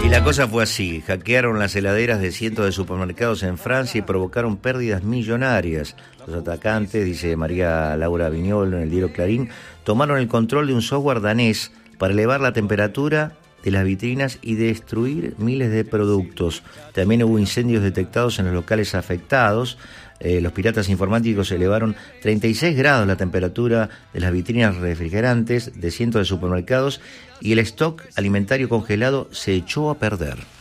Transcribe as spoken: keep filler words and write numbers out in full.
Y la cosa fue así, hackearon las heladeras de cientos de supermercados en Francia y provocaron pérdidas millonarias. Los atacantes, dice María Laura Viñolo en el diario Clarín, tomaron el control de un software danés para elevar la temperatura de las vitrinas y destruir miles de productos. También hubo incendios detectados en los locales afectados. Eh, los piratas informáticos elevaron treinta y seis grados la temperatura de las vitrinas refrigerantes de cientos de supermercados y el stock alimentario congelado se echó a perder.